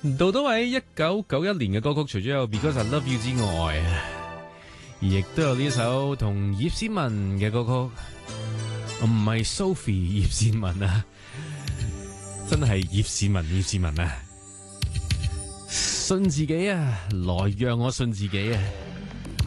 杜德偉1991年嘅歌曲，除咗有 Because I Love You 之外，而亦都有呢首同葉倩文嘅歌曲，唔係 Sophie 葉倩文啊，真係葉倩文啊，信自己啊，來讓我信自己啊。